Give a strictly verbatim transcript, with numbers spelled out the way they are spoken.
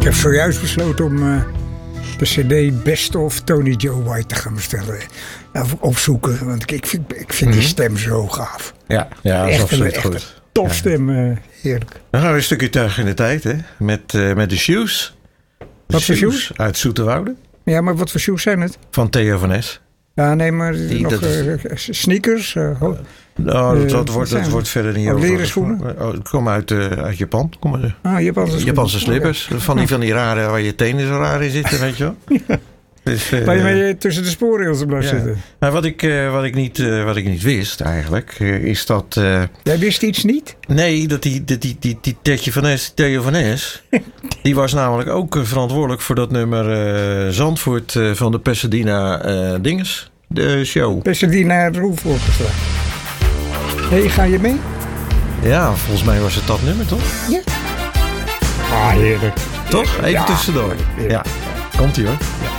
heb zojuist besloten om uh, de cd Best of Tony Joe White te gaan bestellen. Nou, opzoeken, want ik vind, ik vind die stem zo gaaf. Ja, ja dat is absoluut goed. Echt topstem, uh, heerlijk. Dan gaan we een stukje terug in de tijd, hè? Met, uh, met de Shoes. De wat voor shoes? shoes? Uit Zoeterwoude. Ja, maar wat voor shoes zijn het? Van Theo van Es. Ja, nee, maar die, nog uh, is... sneakers. Uh, ho- nou, dat, dat, uh, wordt, dat wordt verder niet over. Leren schoenen? Oh, het komt uit, uh, uit Japan. Komen ah, Japanse, Japanse slippers. Okay. Van die, van die rare, waar je tenen zo raar in zitten, weet je wel. Ja. Dus, uh, waar je mee tussen de spoorrails blijft ja. zitten. Nou, wat, ik, uh, wat, ik niet, uh, wat ik niet wist eigenlijk, uh, is dat... Uh, Jij wist iets niet? Nee, dat die, die, die, die, die Theo van Es, Theo van Es die was namelijk ook uh, verantwoordelijk voor dat nummer uh, Zandvoort uh, van de Pasadena uh, dinges. De show. Pasadena Roof Orchestra. Hé, hey, ga je mee? Ja, volgens mij was het dat nummer, toch? Ja. Ah, heerlijk. Toch? Even ja. tussendoor. Ja. ja. Komt-ie hoor. Ja.